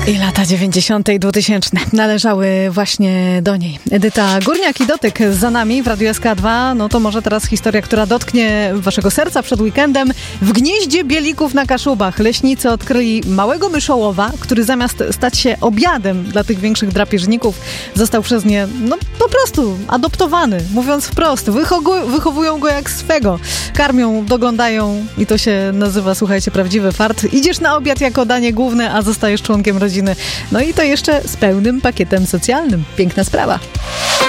I lata 90. i 2000 należały właśnie do niej. Edyta Górniak i Dotyk za nami w Radiu SK2. No to może teraz historia, która dotknie waszego serca przed weekendem. W gnieździe bielików na Kaszubach leśnicy odkryli małego myszołowa, który zamiast stać się obiadem dla tych większych drapieżników, został przez nie, no po prostu adoptowany. Mówiąc wprost, wychowują go jak swego. Karmią, doglądają i to się nazywa, słuchajcie, prawdziwy fart. Idziesz na obiad jako danie główne, a zostajesz członkiem rodziny. No i to jeszcze z pełnym pakietem socjalnym. Piękna sprawa.